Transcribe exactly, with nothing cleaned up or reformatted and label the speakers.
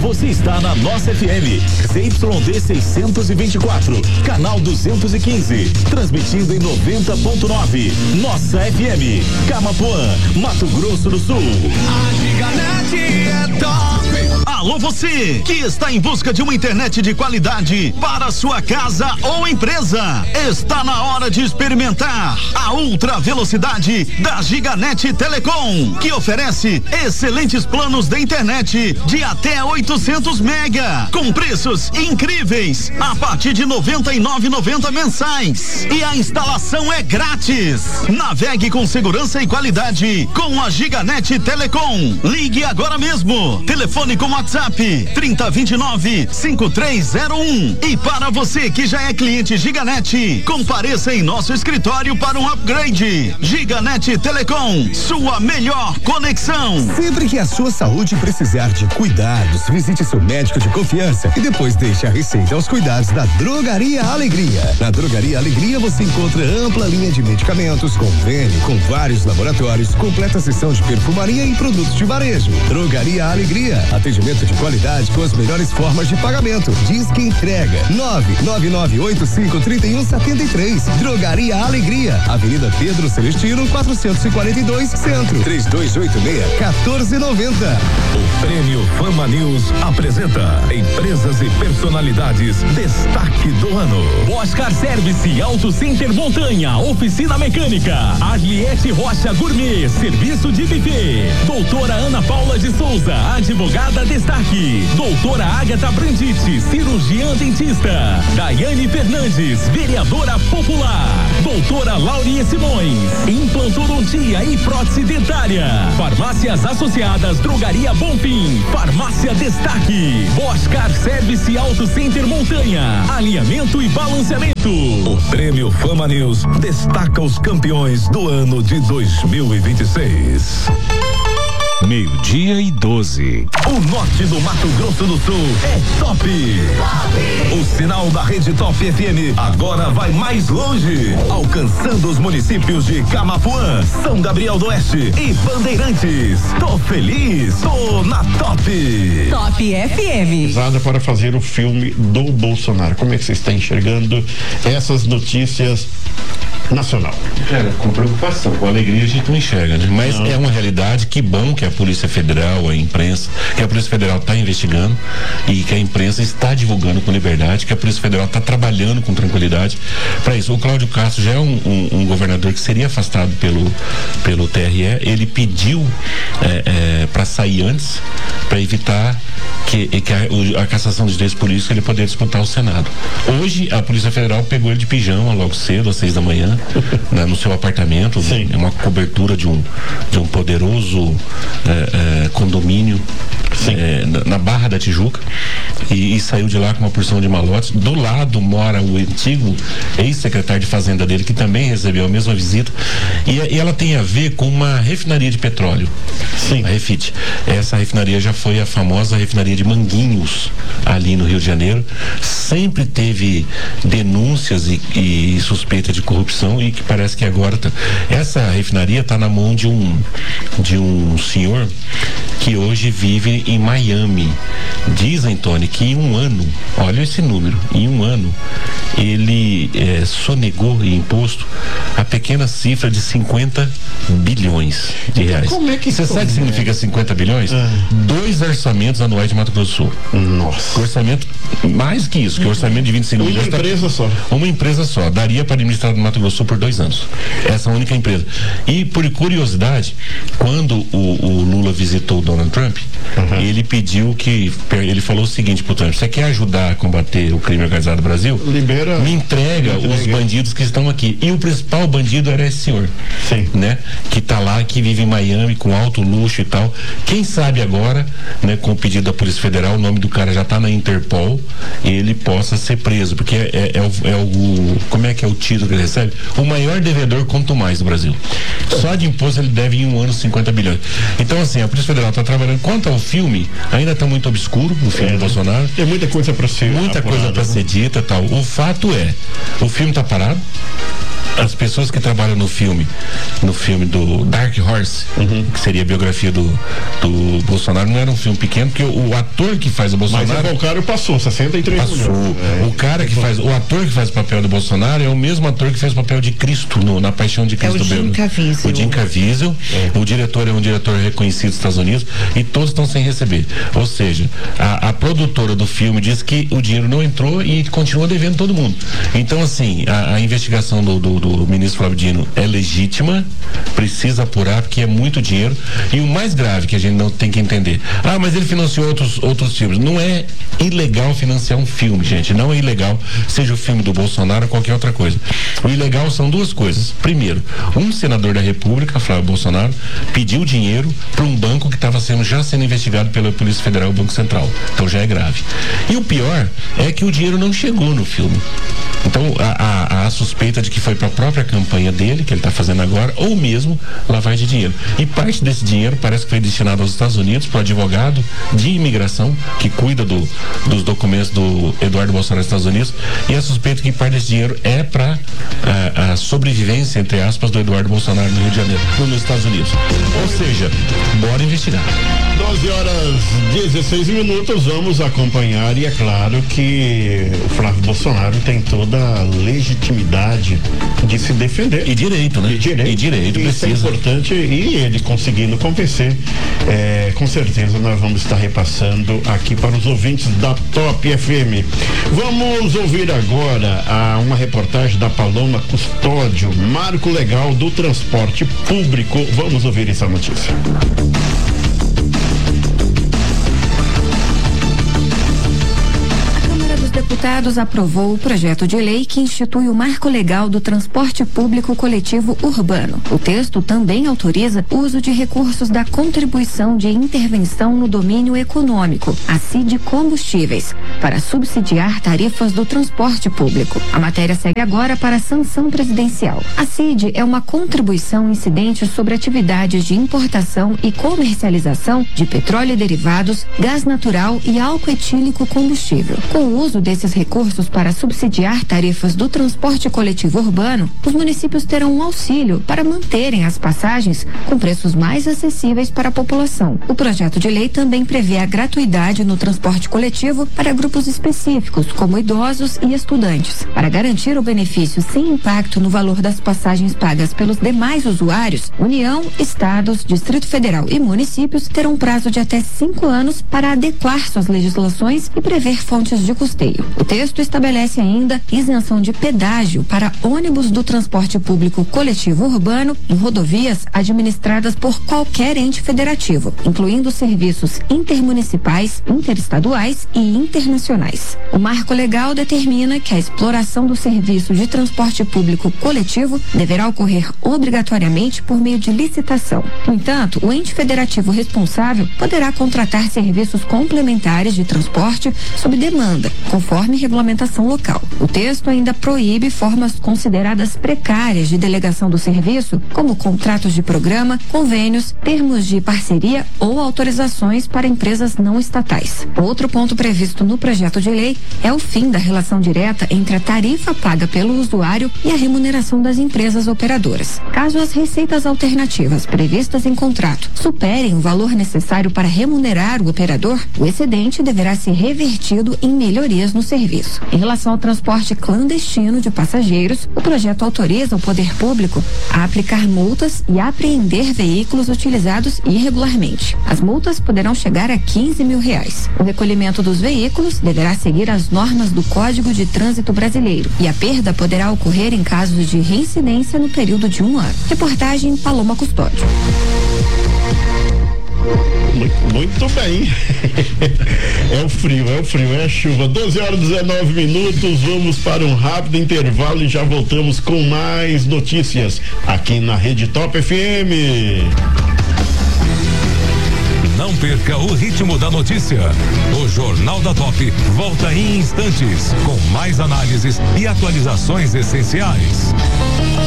Speaker 1: Você está na nossa F M, Z Y D seiscentos e vinte e quatro, canal duzentos e quinze, transmitindo em noventa ponto nove. Nossa F M, Camapuã, Mato Grosso do Sul.
Speaker 2: A Giganet é top.
Speaker 3: Alô, você que está em busca de uma internet de qualidade para sua casa ou empresa. Está na hora de experimentar a ultra velocidade da Giganet Telecom, que oferece excelentes planos de internet de até oitocentos mega, com preços incríveis a partir de noventa e nove reais e noventa centavos mensais. E a instalação é grátis. Navegue com segurança e qualidade com a Giganet Telecom. Ligue agora mesmo. Telefone com WhatsApp trinta, vinte e nove, cinquenta e três zero um. E para você que já é cliente Giganet, compareça em nosso escritório para um upgrade. Giganet Telecom, sua melhor conexão.
Speaker 4: Sempre que a sua saúde precisar de cuidados, visite seu médico de confiança e depois deixe a receita aos cuidados da Drogaria Alegria. Na Drogaria Alegria você encontra ampla linha de medicamentos, convênio com vários laboratórios, completa seção de perfumaria e produtos de varejo. Drogaria Alegria, atendimento de qualidade com as melhores formas de pagamento. Diz que entrega nove nove nove oito cinco três um sete três. Drogaria Alegria, Avenida Pedro Celestino quatrocentos e quarenta e dois, Centro. três dois oito seis, um quatro nove zero.
Speaker 1: O Prêmio Fama News apresenta empresas e personalidades destaque do ano.
Speaker 5: Oscar Service, Auto Center Montanha, Oficina Mecânica, Arliette Rocha Gourmet, Serviço de Buffet, Doutora Ana Paula de Souza, Advogada Destaque, Doutora Agatha Brandite, Cirurgiã Dentista, Daiane Fernandes, Vereadora Popular, Doutora Laurie Simões, Implantodontia e Prótese Dentária, Farmácias Associadas, Drogaria Bonfim, Farmácia Destaque, Oscar Service Auto Center Montanha, Alinhamento e Balanceamento.
Speaker 1: O Prêmio Fama News destaca os campeões do ano de dois mil e vinte e seis. Meio-dia e doze. O norte do Mato Grosso do Sul é top. top. O sinal da rede Top F M agora vai mais longe, alcançando os municípios de Camapuã, São Gabriel do Oeste e Bandeirantes. Tô feliz, tô na Top.
Speaker 6: Top F M.
Speaker 7: Usada para fazer o filme do Bolsonaro. Como é que você está enxergando essas notícias nacional?
Speaker 8: Cara, com preocupação, com alegria a gente não enxerga, né? Mas não. É uma realidade. Que bom que a Polícia Federal, a imprensa, que a Polícia Federal está investigando e que a imprensa está divulgando com liberdade, que a Polícia Federal está trabalhando com tranquilidade para isso. O Cláudio Castro já é um, um, um governador que seria afastado pelo, pelo T R E. Ele pediu é, é, para sair antes, para evitar que, que a, a cassação de direitos políticos, ele poder disputar o Senado. Hoje a Polícia Federal pegou ele de pijama logo cedo, às seis da manhã, né, no seu apartamento. Sim. É uma cobertura de um, de um poderoso é, é, condomínio é, na, na Barra da Tijuca, e, e saiu de lá com uma porção de malotes. Do lado mora o antigo ex-secretário de Fazenda dele, que também recebeu a mesma visita, e, e ela tem a ver com uma refinaria de petróleo. Sim. A Refit. Essa refinaria já foi a famosa refinaria de Manguinhos, ali no Rio de Janeiro. Sempre teve denúncias e, e suspeita de corrupção, e que parece que agora tá, essa refinaria está na mão de um de um senhor que hoje vive em Miami. Dizem, Tony, que em um ano, olha esse número, em um ano ele é, sonegou em imposto a pequena cifra de cinquenta bilhões de reais.
Speaker 7: Como é que
Speaker 8: você sabe o que significa cinquenta bilhões? Ah. Dois orçamentos anuais de Mato Grosso do Sul.
Speaker 7: Nossa.
Speaker 8: Orçamento, mais que isso, que orçamento de vinte e cinco milhões.
Speaker 7: Uma empresa só.
Speaker 8: Uma empresa só. Daria para administrar no Mato Grosso do Sul por dois anos. Essa única empresa. E, por curiosidade, quando o, o Lula visitou o Donald Trump, uhum. ele pediu que, ele falou o seguinte pro Trump: você quer ajudar a combater o crime organizado no Brasil?
Speaker 7: Libera.
Speaker 8: Me entrega, me entrega os bandidos que estão aqui. E o principal bandido era esse senhor.
Speaker 7: Sim.
Speaker 8: Né? Que tá lá, que vive em Miami com alto luxo e tal. Quem sabe agora, né, com o pedido da Polícia Federal, o nome do cara já tá na Interpol, ele possa ser preso, porque é, é, é, o, é o, como é que é o título que ele recebe? O maior devedor quanto mais do Brasil. Só de imposto ele deve em um ano cinquenta bilhões. Então, assim, a Polícia Federal está trabalhando. Quanto ao filme, filme ainda está muito obscuro, o filme é, do Bolsonaro.
Speaker 7: Tem muita coisa para ser
Speaker 8: Muita apurada, coisa para ser dita e tal. O fato é, o filme está parado. As pessoas que trabalham no filme, no filme do Dark Horse, uhum. que seria a biografia do, do Bolsonaro, não era um filme pequeno, porque o, o ator que faz o Bolsonaro.
Speaker 7: Mas o cara passou, sessenta e três
Speaker 8: Passou. É, o cara que faz, o ator que faz o papel do Bolsonaro é o mesmo ator que fez o papel de Cristo no, na Paixão de Cristo.
Speaker 6: É o Jim Caviezel.
Speaker 8: O Jim Caviezel. É. O diretor é um diretor reconhecido dos Estados Unidos e todos estão sem receber. Ou seja, a, a produtora do filme diz que o dinheiro não entrou e continua devendo todo mundo. Então, assim, a, a investigação do, do do ministro Flávio Dino é legítima, precisa apurar porque é muito dinheiro, e o mais grave que a gente não tem que entender, ah, mas ele financiou outros, outros filmes. Não é ilegal financiar um filme, gente, não é ilegal, seja o filme do Bolsonaro ou qualquer outra coisa. O ilegal são duas coisas. Primeiro, um senador da República, Flávio Bolsonaro, pediu dinheiro para um banco que estava sendo, já sendo investigado pela Polícia Federal, o Banco Central. Então já é grave. E o pior é que o dinheiro não chegou no filme. Então, a, a, a suspeita de que foi para a própria campanha dele, que ele está fazendo agora, ou mesmo lavagem de dinheiro. E parte desse dinheiro parece que foi destinado aos Estados Unidos, para o advogado de imigração, que cuida do, dos documentos do Eduardo Bolsonaro nos Estados Unidos, e a suspeita que parte desse dinheiro é para a, a sobrevivência, entre aspas, do Eduardo Bolsonaro no Rio de Janeiro, nos Estados Unidos. Ou seja, bora investigar.
Speaker 7: doze horas dezesseis minutos, vamos acompanhar, e é claro que o Flávio Bolsonaro tem toda a legitimidade de se defender.
Speaker 8: E direito, né?
Speaker 7: E direito.
Speaker 8: E direito,
Speaker 7: Isso
Speaker 8: precisa.
Speaker 7: é importante, e ele conseguindo convencer, é, com certeza nós vamos estar repassando aqui para os ouvintes da Top F M. Vamos ouvir agora a, uma reportagem da Paloma Custódio, marco legal do transporte público. Vamos ouvir essa notícia.
Speaker 9: Deputados aprovou o projeto de lei que institui o Marco Legal do Transporte Público Coletivo Urbano. O texto também autoriza o uso de recursos da Contribuição de Intervenção no Domínio Econômico, a C I D Combustíveis, para subsidiar tarifas do transporte público. A matéria segue agora para a sanção presidencial. A C I D é uma contribuição incidente sobre atividades de importação e comercialização de petróleo e derivados, gás natural e álcool etílico combustível. Com o uso desses recursos para subsidiar tarifas do transporte coletivo urbano, os municípios terão um auxílio para manterem as passagens com preços mais acessíveis para a população. O projeto de lei também prevê a gratuidade no transporte coletivo para grupos específicos, como idosos e estudantes. Para garantir o benefício sem impacto no valor das passagens pagas pelos demais usuários, União, Estados, Distrito Federal e municípios terão um prazo de até cinco anos para adequar suas legislações e prever fontes de custeio. O texto estabelece ainda isenção de pedágio para ônibus do transporte público coletivo urbano em rodovias administradas por qualquer ente federativo, incluindo serviços intermunicipais, interestaduais e internacionais. O marco legal determina que a exploração do serviço de transporte público coletivo deverá ocorrer obrigatoriamente por meio de licitação. No entanto, o ente federativo responsável poderá contratar serviços complementares de transporte sob demanda, conforme regulamentação local. O texto ainda proíbe formas consideradas precárias de delegação do serviço, como contratos de programa, convênios, termos de parceria ou autorizações para empresas não estatais. Outro ponto previsto no projeto de lei é o fim da relação direta entre a tarifa paga pelo usuário e a remuneração das empresas operadoras. Caso as receitas alternativas previstas em contrato superem o valor necessário para remunerar o operador, o excedente deverá ser revertido em melhorias no serviço. Em relação ao transporte clandestino de passageiros, o projeto autoriza o poder público a aplicar multas e apreender veículos utilizados irregularmente. As multas poderão chegar a quinze mil reais. O recolhimento dos veículos deverá seguir as normas do Código de Trânsito Brasileiro e a perda poderá ocorrer em casos de reincidência no período de um ano. Reportagem Paloma Custódio.
Speaker 7: Muito, muito bem. É o frio, é o frio, é a chuva. doze horas e dezenove minutos. Vamos para um rápido intervalo e já voltamos com mais notícias aqui na Rede Top F M.
Speaker 1: Não perca o ritmo da notícia. O Jornal da Top volta em instantes com mais análises e atualizações essenciais.